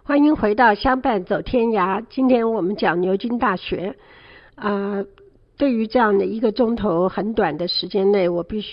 欢迎回到相伴走天涯。今天我们讲牛津大学。对于这样的1个钟头很短的时间内，我必须